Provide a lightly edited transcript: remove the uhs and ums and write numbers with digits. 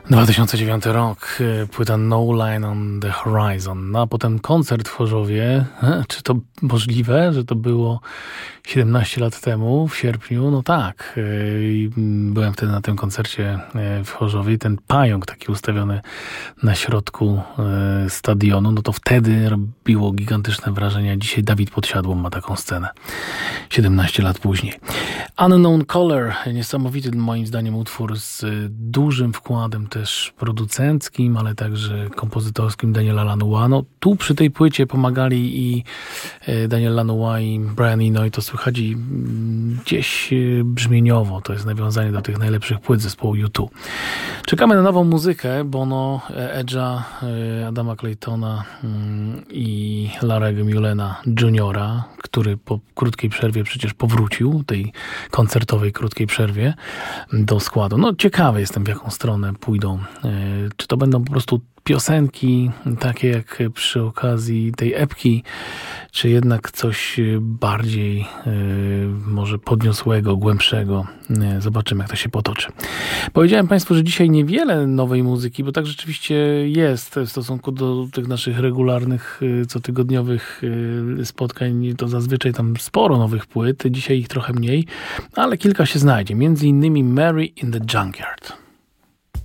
2009 rok, płyta No Line on the Horizon, no a potem koncert w Chorzowie. Czy to możliwe, że to było 17 lat temu, w sierpniu? No tak, byłem wtedy na tym koncercie w Chorzowie. Ten pająk taki ustawiony na środku stadionu, no to wtedy robiło gigantyczne wrażenie. Dzisiaj Dawid Podsiadło ma taką scenę, 17 lat później. Unknown Color, niesamowity moim zdaniem utwór z dużym wkładem też producenckim, ale także kompozytorskim Daniela Lanois. No, tu przy tej płycie pomagali i Daniel Lanois i Brian Eno, i to słychać gdzieś brzmieniowo. To jest nawiązanie do tych najlepszych płyt zespołu U2. Czekamy na nową muzykę Bono, Edge'a, Adama Claytona i Larry'ego Mulena Juniora, który po krótkiej przerwie przecież powrócił, tej koncertowej krótkiej przerwie do składu. No ciekawy jestem, w jaką stronę pójdą. Czy to będą po prostu piosenki takie jak przy okazji tej epki, czy jednak coś bardziej może podniosłego, głębszego. Zobaczymy, jak to się potoczy. Powiedziałem Państwu, że dzisiaj niewiele nowej muzyki, bo tak rzeczywiście jest w stosunku do tych naszych regularnych, cotygodniowych spotkań. To zazwyczaj tam sporo nowych płyt, dzisiaj ich trochę mniej, ale kilka się znajdzie. Między innymi Mary in the Junkyard.